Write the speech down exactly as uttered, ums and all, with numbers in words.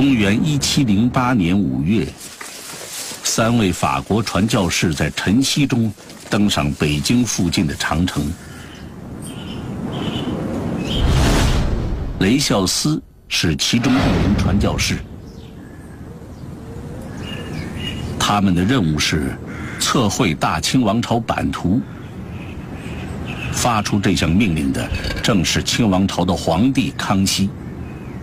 公元一七零八年五月，三位法国传教士在晨曦中登上北京附近的长城。雷孝思是其中一名传教士，他们的任务是测绘大清王朝版图。发出这项命令的正是清王朝的皇帝康熙。